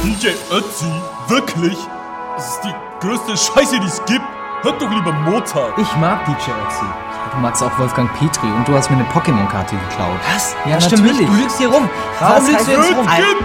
DJ Ötzi? Wirklich? Das ist die größte Scheiße, die es gibt. Hört doch lieber Mozart. Ich mag DJ Ötzi. Ja, du magst auch Wolfgang Petri und du hast mir eine Pokémon-Karte geklaut. Was? Ja, das stimmt natürlich. nicht. Du lügst hier rum. Warum lügst du jetzt rum? Geht